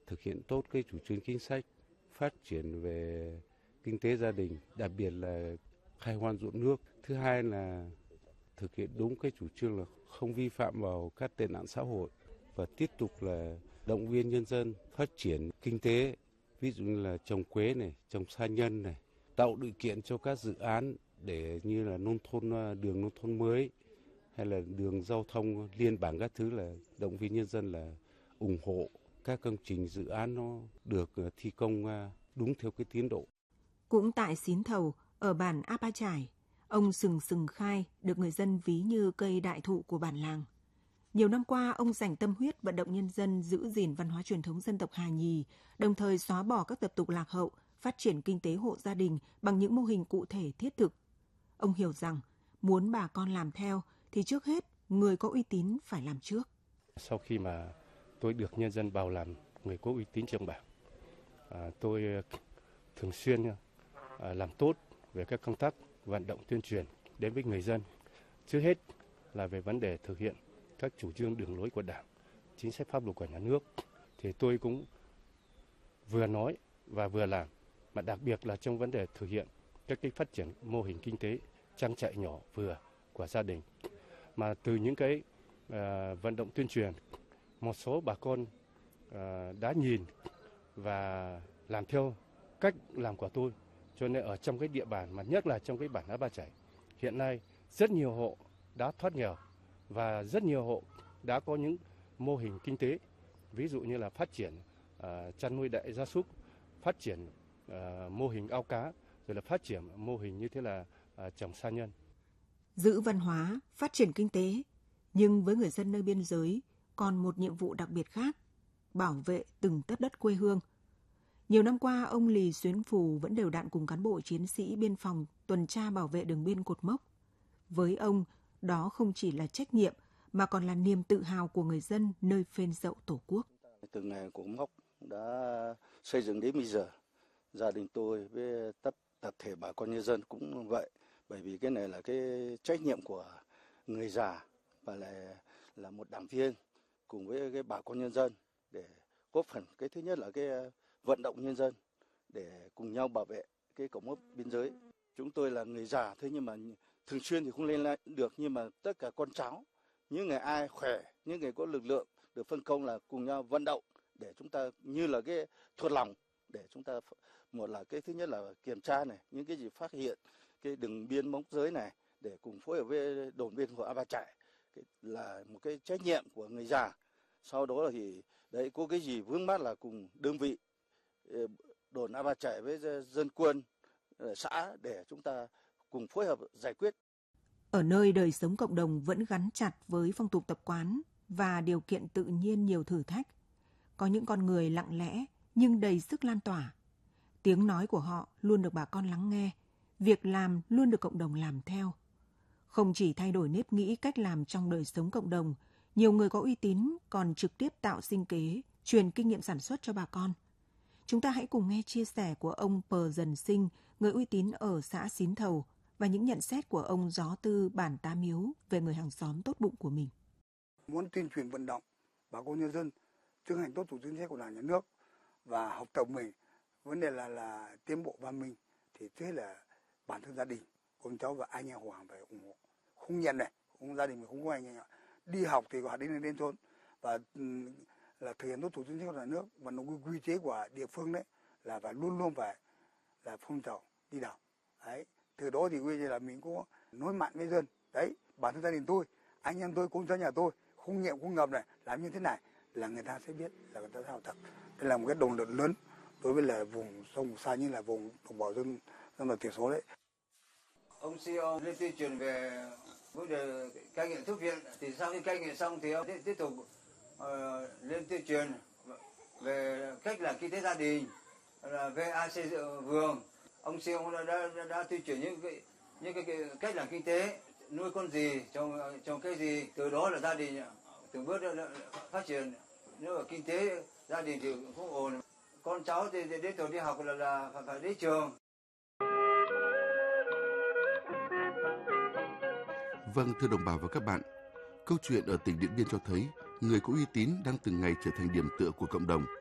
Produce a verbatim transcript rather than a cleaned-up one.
thực hiện tốt cái chủ trương chính sách phát triển về kinh tế gia đình, đặc biệt là khai hoang ruộng nước. Thứ hai là thực hiện đúng cái chủ trương là không vi phạm vào các tệ nạn xã hội và tiếp tục là động viên nhân dân phát triển kinh tế, ví dụ như là trồng quế này, trồng sa nhân này, tạo điều kiện cho các dự án để như là nông thôn, đường nông thôn mới hay là đường giao thông liên bản các thứ, là động viên nhân dân là ủng hộ các công trình dự án nó được thi công đúng theo cái tiến độ. Cũng tại Xín Thầu, ở bản A Pa Chải, ông Sừng Sừng Khai được người dân ví như cây đại thụ của bản làng. Nhiều năm qua, ông dành tâm huyết vận động nhân dân giữ gìn văn hóa truyền thống dân tộc Hà Nhì, đồng thời xóa bỏ các tập tục lạc hậu, phát triển kinh tế hộ gia đình bằng những mô hình cụ thể thiết thực. Ông hiểu rằng, muốn bà con làm theo thì trước hết người có uy tín phải làm trước. Sau khi mà tôi được nhân dân bầu làm người có uy tín trong bản, à, tôi thường xuyên à, làm tốt về các công tác vận động tuyên truyền đến với người dân. Trước hết là về vấn đề thực hiện các chủ trương đường lối của Đảng, chính sách pháp luật của nhà nước, thì tôi cũng vừa nói và vừa làm, mà đặc biệt là trong vấn đề thực hiện các cái phát triển mô hình kinh tế trang trại nhỏ vừa của gia đình. Mà từ những cái uh, vận động tuyên truyền, một số bà con uh, đã nhìn và làm theo cách làm của tôi, cho nên ở trong cái địa bàn, mà nhất là trong cái bản A Pa Chải, hiện nay rất nhiều hộ đã thoát nghèo và rất nhiều hộ đã có những mô hình kinh tế, ví dụ như là phát triển uh, chăn nuôi đại gia súc, phát triển uh, mô hình ao cá, rồi là phát triển mô hình như thế là uh, trồng sa nhân. Giữ văn hóa, phát triển kinh tế, nhưng với người dân nơi biên giới còn một nhiệm vụ đặc biệt khác, bảo vệ từng tấc đất quê hương. Nhiều năm qua, ông Lì Xuyến Phù vẫn đều đặn cùng cán bộ chiến sĩ biên phòng tuần tra bảo vệ đường biên cột mốc. Với ông, đó không chỉ là trách nhiệm mà còn là niềm tự hào của người dân nơi phên dậu Tổ quốc. Từ ngày cột mốc đã xây dựng đến bây giờ, gia đình tôi với tập tập thể bà con nhân dân cũng vậy, bởi vì cái này là cái trách nhiệm của người già và là là một đảng viên cùng với cái bà con nhân dân để góp phần. Cái thứ nhất là cái vận động nhân dân để cùng nhau bảo vệ cái cột mốc biên giới. Chúng tôi là người già, thế nhưng mà thường xuyên thì không lên lại được, nhưng mà tất cả con cháu, những người ai khỏe, những người có lực lượng được phân công là cùng nhau vận động để chúng ta như là cái thuộc lòng, để chúng ta một là cái thứ nhất là kiểm tra này, những cái gì phát hiện cái đường biên mốc giới này để cùng phối hợp với đồn biên phòng A Pa Chải là một cái trách nhiệm của người già. Sau đó là thì đấy có cái gì vướng mắc là cùng đơn vị đồn A Pa Chải với dân quân xã để chúng ta cùng phối hợp giải quyết. Ở nơi đời sống cộng đồng vẫn gắn chặt với phong tục tập quán và điều kiện tự nhiên nhiều thử thách, có những con người lặng lẽ nhưng đầy sức lan tỏa. Tiếng nói của họ luôn được bà con lắng nghe, việc làm luôn được cộng đồng làm theo. Không chỉ thay đổi nếp nghĩ cách làm trong đời sống cộng đồng, nhiều người có uy tín còn trực tiếp tạo sinh kế, truyền kinh nghiệm sản xuất cho bà con. Chúng ta hãy cùng nghe chia sẻ của ông Pờ Dần Sinh, người uy tín ở xã Xín Thầu, và những nhận xét của ông Gió Tư bản Tá Miếu về người hàng xóm tốt bụng của mình. Muốn tuyên truyền vận động bà con nhân dân chấp hành tốt chủ trương chính sách của Đảng, Nhà nước và học tập mình, vấn đề là là tiến bộ văn minh, thì thế là bản thân gia đình, con cháu và anh em Hoàng phải ủng hộ, không nhận này, không gia đình mình không có anh em đi học thì họ đến đến thôn và là thực hiện tốt chủ trương chính sách của Nhà nước và nó quy chế của địa phương đấy là phải luôn luôn phải là phong trào đi đầu đấy. Từ đó thì bây giờ là mình có nói mạnh với dân đấy, bản thân gia đình tôi, anh em tôi, con cháu nhà tôi không nhiệm không ngầm này làm như thế này là người ta sẽ biết là người ta sao thật. Đây là một cái động lực lớn đối với là vùng sông vùng xa như là vùng đồng bào dân dân tộc thiểu số đấy. Ông xê e ô lên tuyên truyền về vấn đề cai nghiện thuốc viện, thì sau khi cai nghiện xong thì ông tiếp tục uh, lên tuyên truyền về cách làm kinh tế gia đình, là vê a xây dựng vườn. Ông xê e ô đã, đã, đã tuyên truyền những cái những cái, cái cách làm kinh tế, nuôi con gì, trồng trồng cây gì, từ đó là gia đình từng bước phát triển. Nếu mà kinh tế gia đình thì cũng ổn. Con cháu thì đến tuổi đi học là là phải, phải đến trường. Vâng, thưa đồng bào và các bạn, câu chuyện ở tỉnh Điện Biên cho thấy người có uy tín đang từng ngày trở thành điểm tựa của cộng đồng.